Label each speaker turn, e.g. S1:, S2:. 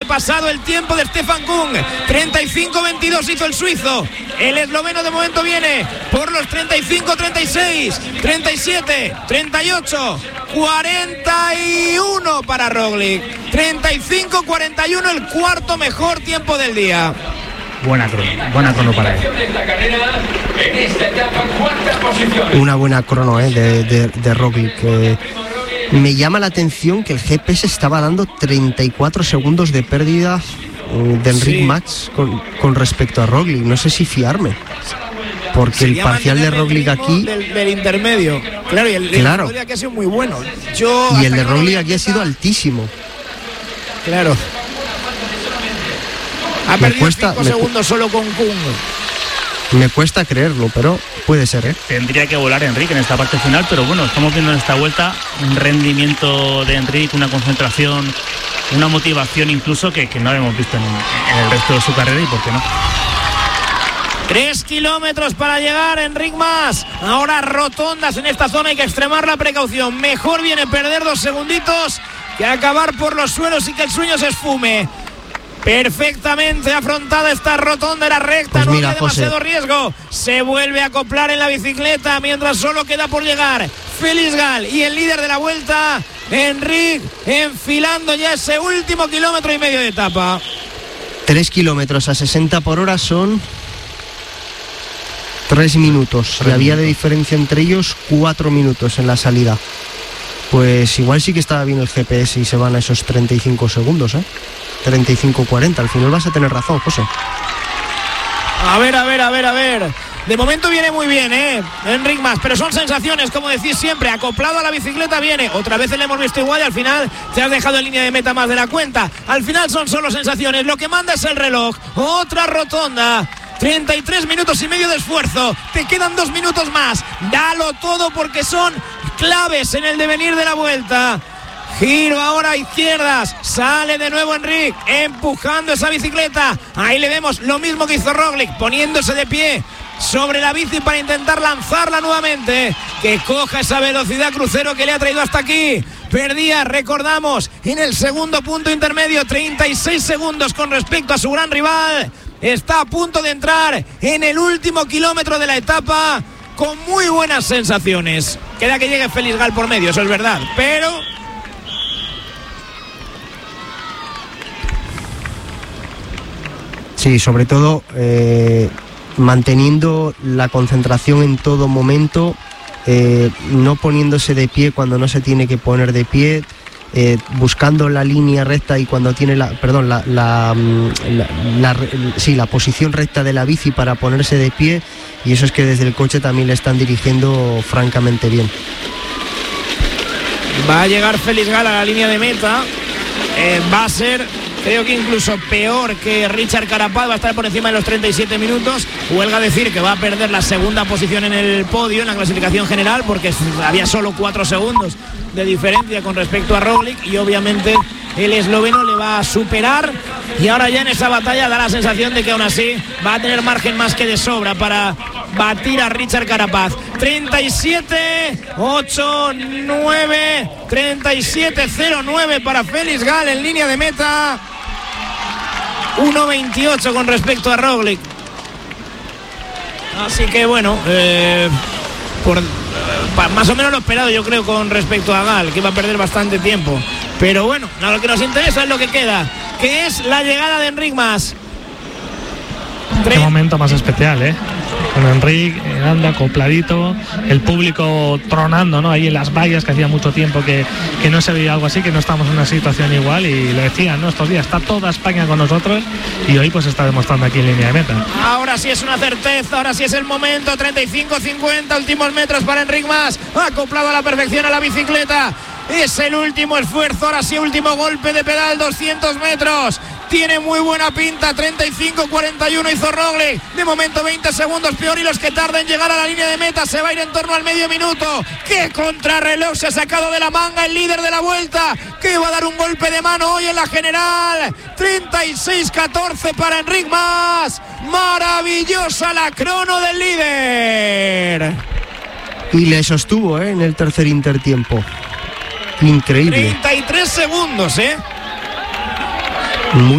S1: sobrepasado el tiempo de Stefan Kung. 35-22 hizo el suizo. El esloveno de momento viene por los 35-36, 37, 38, 41 para Roglic. 35-41, el cuarto mejor tiempo del día.
S2: Buena crono para él.
S3: Una buena crono de Roglic. Me llama la atención que el GPS estaba dando 34 segundos de pérdida de Enric Mas con respecto a Roglic. No sé si fiarme, porque el parcial de Roglic aquí
S1: del intermedio, claro, y el de aquí ha sido muy bueno.
S3: Y el de Roglic aquí ha sido altísimo.
S1: Claro. Ha perdido 5 segundos solo con Kung.
S3: Me cuesta creerlo, pero puede ser, ¿eh?
S2: Tendría que volar Enric en esta parte final, pero bueno, estamos viendo en esta vuelta un rendimiento de Enric, una concentración, una motivación incluso que no hemos visto en el resto de su carrera, y por qué no.
S1: 3 kilómetros para llegar Enric Mas. Ahora rotondas en esta zona, hay que extremar la precaución. Mejor viene perder 2 segunditos que acabar por los suelos y que el sueño se esfume. Perfectamente afrontada esta rotonda, era recta, pues no hay demasiado riesgo. Se vuelve a acoplar en la bicicleta mientras solo queda por llegar Felix Gall y el líder de la vuelta, Enric, enfilando ya ese último kilómetro y medio de etapa.
S3: 3 kilómetros a 60 por hora son 3 minutos. Y había de diferencia entre ellos 4 minutos en la salida. Pues igual sí que estaba bien el GPS y se van a esos 35 segundos, 35-40, al final vas a tener razón, José.
S1: A ver. De momento viene muy bien, Enric Mas, pero son sensaciones, como decís siempre, acoplado a la bicicleta viene. Otra vez le hemos visto igual y al final te has dejado en línea de meta más de la cuenta. Al final son solo sensaciones, lo que manda es el reloj. Otra rotonda. 33 minutos y medio de esfuerzo. Te quedan 2 minutos más. Dalo todo porque son claves en el devenir de la vuelta. Giro ahora a izquierdas, sale de nuevo Enric, empujando esa bicicleta. Ahí le vemos lo mismo que hizo Roglic, poniéndose de pie sobre la bici para intentar lanzarla nuevamente. Que coja esa velocidad crucero que le ha traído hasta aquí. Perdía, recordamos, en el segundo punto intermedio 36 segundos con respecto a su gran rival. Está a punto de entrar en el último kilómetro de la etapa con muy buenas sensaciones. Queda que llegue Felix Gall por medio, eso es verdad, pero
S3: sí, sobre todo manteniendo la concentración en todo momento, no poniéndose de pie cuando no se tiene que poner de pie, buscando la línea recta y cuando tiene la posición recta de la bici para ponerse de pie, y eso es que desde el coche también le están dirigiendo francamente bien.
S1: Va a llegar Felix Gall a la línea de meta, va a ser, creo que incluso peor que Richard Carapaz, va a estar por encima de los 37 minutos. Huelga decir que va a perder la segunda posición en el podio, en la clasificación general, porque había solo 4 segundos de diferencia con respecto a Roglic, y obviamente el esloveno le va a superar, y ahora ya en esa batalla da la sensación de que aún así va a tener margen más que de sobra para batir a Richard Carapaz. 37-8-9, 37-0-9 para Felix Gall en línea de meta. 1.28 con respecto a Roglic. Así que bueno, más o menos lo esperado, yo creo, con respecto a Gall, que iba a perder bastante tiempo. Pero bueno, lo que nos interesa es lo que queda, que es la llegada de Enric Mas.
S4: Qué momento más especial, con Enric anda acopladito, el público tronando, ¿no? Ahí en las vallas, que hacía mucho tiempo que no se veía algo así, que no estamos en una situación igual, y lo decían, ¿no? Estos días está toda España con nosotros, y hoy pues está demostrando aquí en línea de meta.
S1: Ahora sí es una certeza, ahora sí es el momento. 35-50, últimos metros para Enric Mas, acoplado a la perfección a la bicicleta. Es el último esfuerzo, ahora sí, último golpe de pedal, 200 metros. Tiene muy buena pinta. 35-41 hizo Roglic. De momento 20 segundos peor, y los que tarden en llegar a la línea de meta se va a ir en torno al medio minuto. ¡Qué contrarreloj se ha sacado de la manga el líder de la vuelta, que va a dar un golpe de mano hoy en la general! 36-14 para Enric Mas. Maravillosa la crono del líder.
S3: Y le sostuvo en el tercer intertiempo. Increíble.
S1: 33 segundos,